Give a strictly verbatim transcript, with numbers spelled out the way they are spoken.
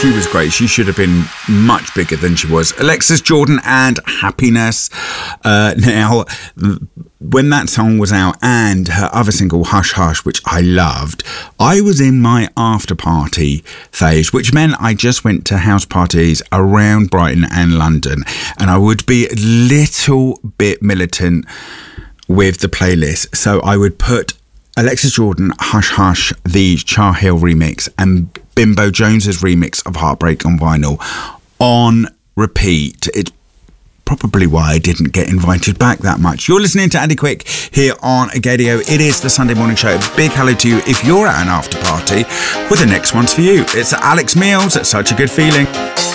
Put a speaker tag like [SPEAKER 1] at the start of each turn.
[SPEAKER 1] she was great. She should have been much bigger than she was. Alexis Jordan and Happiness. Uh, now, when that song was out and her other single, Hush Hush, which I loved, I was in my after party phase, which meant I just went to house parties around Brighton and London, and I would be a little bit militant with the playlist. So I would put Alexis Jordan, Hush Hush, the Char Hill remix, and Bimbo Jones's remix of Heartbreak on vinyl on repeat. It's probably why I didn't get invited back that much. You're listening to Andy Quick here on Agadio. It is the Sunday morning show. Big hello to you if you're at an after party. Well, the next one's for you. It's Alex Mills. It's Such a Good Feeling.